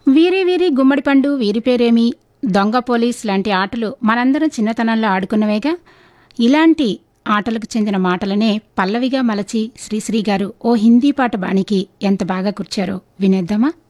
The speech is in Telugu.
వీరి వీరి గుమ్మడిపండు, వీరి పేరేమి, దొంగ పోలీస్ లాంటి ఆటలు మనందరం చిన్నతనంలో ఆడుకున్నవేగా. ఇలాంటి ఆటలకు చెందిన మాటలనే పల్లవిగా మలచి శ్రీశ్రీ గారు ఓ హిందీ పాట బాణికి ఎంత బాగా కూర్చారో వినేద్దామా?